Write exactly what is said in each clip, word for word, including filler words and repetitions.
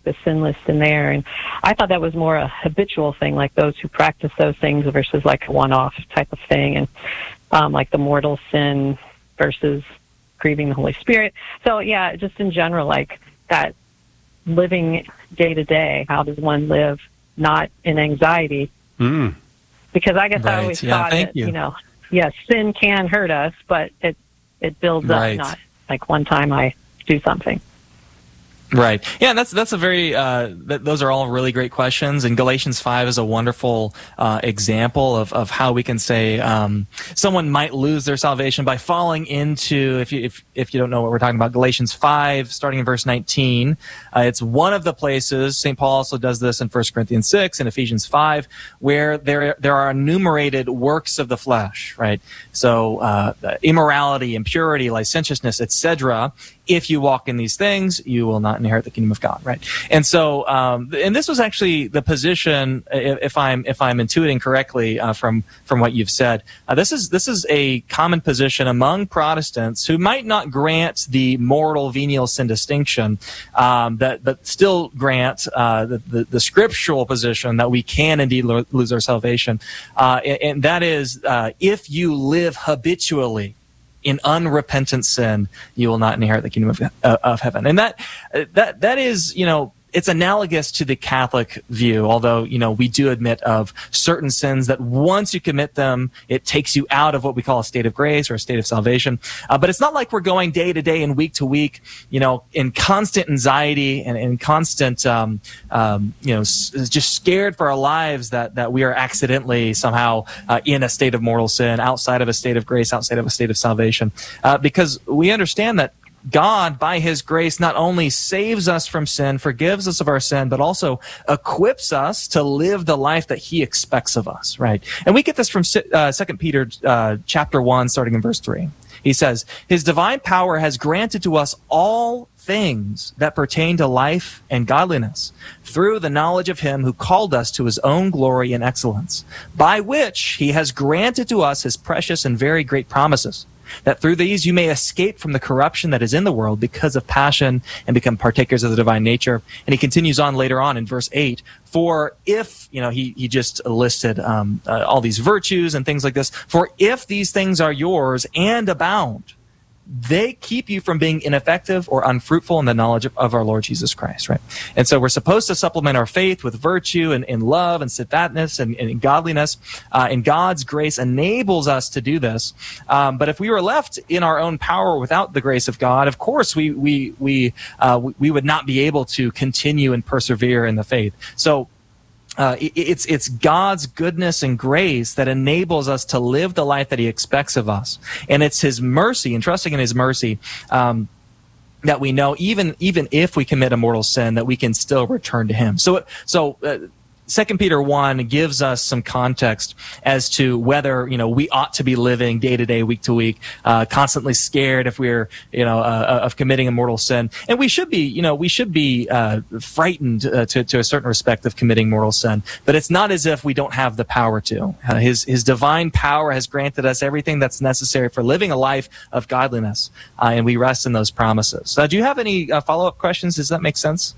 the sin list in there. And I thought that was more a habitual thing, like those who practice those things versus like a one-off type of thing, and um, like the mortal sin versus grieving the Holy Spirit. So yeah, just in general, like that living day to day, how does one live not in anxiety? Mm. Because I guess Right. I always Yeah, thought thank that, you. you know, yes, sin can hurt us, but it, it builds Right. up, not like one time I do something. Right. Yeah, and that's that's a very uh, th- those are all really great questions, and Galatians five is a wonderful uh, example of, of how we can say um, someone might lose their salvation by falling into, if you if if you don't know what we're talking about, Galatians five, starting in verse nineteen. Uh, it's one of the places Saint Paul also does this in First Corinthians six and Ephesians five, where there there are enumerated works of the flesh. Right. So uh, immorality, impurity, licentiousness, et cetera. If you walk in these things, you will not inherit the kingdom of God, right? And so, um, and this was actually the position, if I'm if I'm intuiting correctly uh, from from what you've said. Uh, this is this is a common position among Protestants who might not grant the mortal venial sin distinction, um, that but still grant uh, the, the the scriptural position that we can indeed lo- lose our salvation, uh, and, and that is uh, if you live habitually in unrepentant sin, you will not inherit the kingdom of, uh, of heaven. And that, that, that is, you know, it's analogous to the Catholic view, although, you know, we do admit of certain sins that once you commit them, it takes you out of what we call a state of grace or a state of salvation. Uh, but it's not like we're going day to day and week to week, you know, in constant anxiety and in constant, um, um, you know, s- just scared for our lives that, that we are accidentally somehow uh, in a state of mortal sin, outside of a state of grace, outside of a state of salvation. Uh, because we understand that God, by his grace, not only saves us from sin, forgives us of our sin, but also equips us to live the life that he expects of us, right? And we get this from uh, Second Peter uh, chapter one, starting in verse three. He says, his divine power has granted to us all things that pertain to life and godliness through the knowledge of him who called us to his own glory and excellence, by which he has granted to us his precious and very great promises, that through these you may escape from the corruption that is in the world because of passion and become partakers of the divine nature. And he continues on later on in verse eight, for if, you know, he, he just listed um, uh, all these virtues and things like this, for if these things are yours and abound, they keep you from being ineffective or unfruitful in the knowledge of, of our Lord Jesus Christ, right? And so we're supposed to supplement our faith with virtue and, and love and steadfastness and, and godliness. Uh, and God's grace enables us to do this. Um, but if we were left in our own power without the grace of God, of course we we we uh, we, we would not be able to continue and persevere in the faith. So Uh, it, it's it's God's goodness and grace that enables us to live the life that he expects of us. And it's his mercy, and trusting in his mercy, um, that we know even even if we commit a mortal sin, that we can still return to him. So, so uh, Second Peter one gives us some context as to whether, you know, we ought to be living day to day, week to week, uh, constantly scared if we're, you know, uh, of committing a mortal sin. And we should be, you know, we should be uh, frightened uh, to, to a certain respect of committing mortal sin. But it's not as if we don't have the power to. Uh, his, his divine power has granted us everything that's necessary for living a life of godliness. Uh, and we rest in those promises. Uh, do you have any uh, follow-up questions? Does that make sense?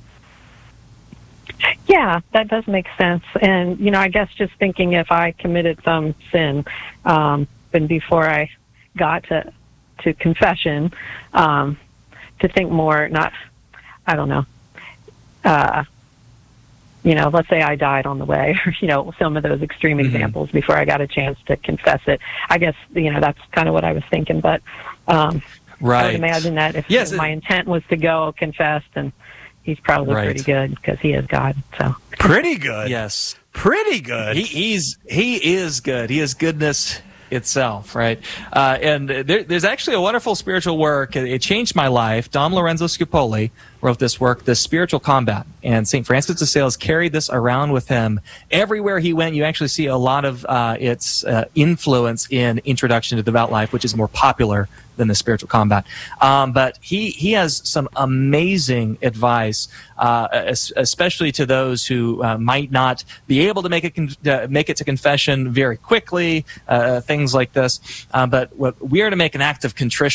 Yeah, that does make sense. And, you know, I guess just thinking if I committed some sin, um, and before I got to, to confession, um, to think more, not, I don't know, uh, you know, let's say I died on the way, or, you know, some of those extreme mm-hmm. examples before I got a chance to confess it. I guess, you know, that's kind of what I was thinking. But um, right. I would imagine that if yes, my it- intent was to go confess, then he's probably right. pretty good because he is God. So pretty good. Yes, pretty good. He, he's he is good. He is goodness itself, right? Uh, and there, there's actually a wonderful spiritual work. It, it changed my life. Dom Lorenzo Scupoli wrote this work, The Spiritual Combat, and Saint Francis de Sales carried this around with him everywhere he went. You actually see a lot of uh, its uh, influence in Introduction to Devout Life, which is more popular than The Spiritual Combat. Um, but he he has some amazing advice, uh, especially to those who uh, might not be able to make it con- uh, make it to confession very quickly, uh, things like this. Uh, but what, we are to make an act of contrition. Uh,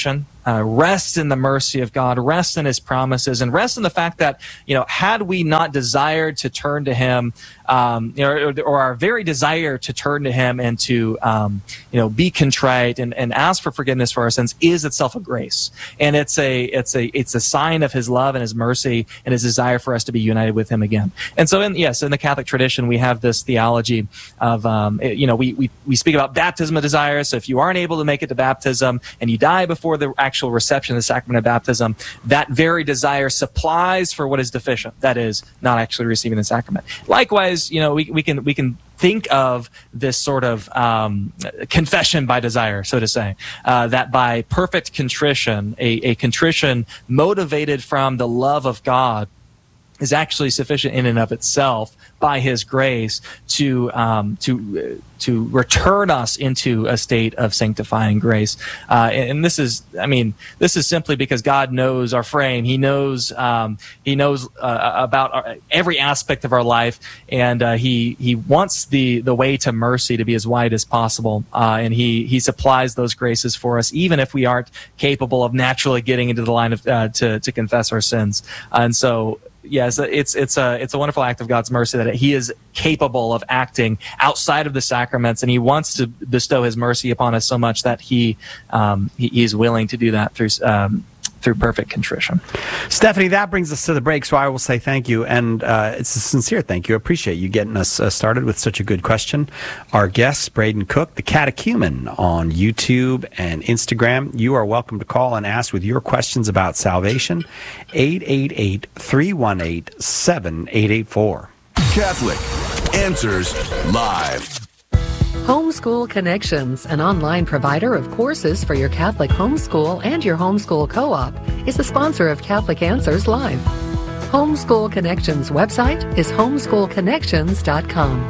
uh, rest in the mercy of God, rest in his promises, and rest in the fact that, you know, had we not desired to turn to him, um, you know, or, or our very desire to turn to him and to, um, you know, be contrite and, and ask for forgiveness for our sins is itself a grace. And it's a, it's a, it's a sign of his love and his mercy and his desire for us to be united with him again. And so, in, yes, in the Catholic tradition, we have this theology of, um, you know, we, we, we speak about baptism of desire. So if you aren't able to make it to baptism and you die before the actual reception of the sacrament of baptism, that very desire supplies for what is deficient. That is, not actually receiving the sacrament. Likewise, you know, we, we can, we can think of this sort of um, confession by desire, so to say, uh, that by perfect contrition, a, a contrition motivated from the love of God, is actually sufficient in and of itself by his grace to um, to uh, to return us into a state of sanctifying grace. Uh, and, and this is, I mean, this is simply because God knows our frame. He knows um, he knows uh, about our, every aspect of our life, and uh, he he wants the the way to mercy to be as wide as possible. Uh, and he he supplies those graces for us, even if we aren't capable of naturally getting into the line of uh, to to confess our sins. Uh, and so. Yes, it's it's a it's a wonderful act of God's mercy that he is capable of acting outside of the sacraments, and he wants to bestow his mercy upon us so much that he um, he, he is willing to do that through um, through perfect contrition. Stephanie, that brings us to the break, so I will say thank you, and uh, it's a sincere thank you. I appreciate you getting us uh, started with such a good question. Our guest, Braden Cook, the Catechumen on YouTube and Instagram. You are welcome to call and ask with your questions about salvation. eight eight eight, three one eight, seven eight eight four. Catholic Answers Live. Homeschool Connections, an online provider of courses for your Catholic homeschool and your homeschool co-op, is the sponsor of Catholic Answers Live. Homeschool Connections website is homeschool connections dot com.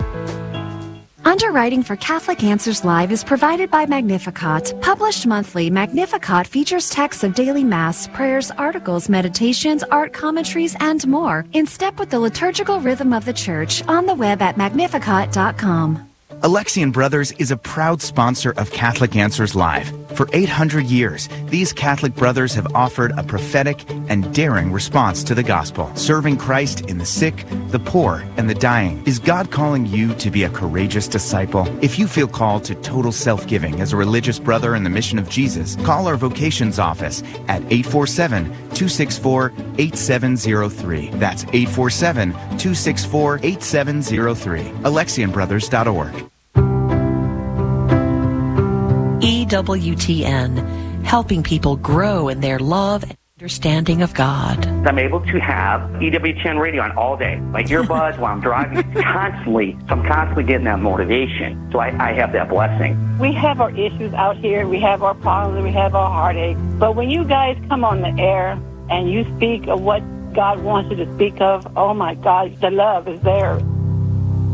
Underwriting for Catholic Answers Live is provided by Magnificat. Published monthly, Magnificat features texts of daily Mass, prayers, articles, meditations, art commentaries, and more, in step with the liturgical rhythm of the Church, on the web at magnificat dot com. Alexian Brothers is a proud sponsor of Catholic Answers Live. For eight hundred years, these Catholic brothers have offered a prophetic and daring response to the gospel, serving Christ in the sick, the poor, and the dying. Is God calling you to be a courageous disciple? If you feel called to total self-giving as a religious brother in the mission of Jesus, call our vocations office at eight four seven, two six four, eight seven zero three. That's eight four seven, two six four, eight seven zero three. Alexian Brothers dot org. E W T N, helping people grow in their love and understanding of God. I'm able to have E W T N radio on all day, like earbuds while I'm driving, constantly. So I'm constantly getting that motivation. So I, I have that blessing. We have our issues out here. We have our problems. We have our heartaches. But when you guys come on the air and you speak of what God wants you to speak of, oh my God, the love is there.